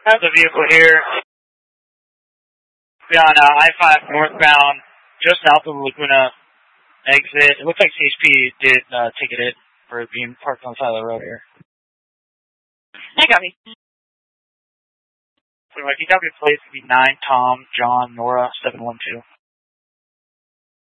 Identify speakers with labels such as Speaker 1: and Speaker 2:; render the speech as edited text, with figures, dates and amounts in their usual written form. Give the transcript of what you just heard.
Speaker 1: I have the vehicle here. Be on I-5 northbound, just south of the Laguna exit. It looks like CHP did ticket it for being parked on the side of the road here.
Speaker 2: I copy.
Speaker 1: So, like, you got your place to be 9 Tom John Nora 712.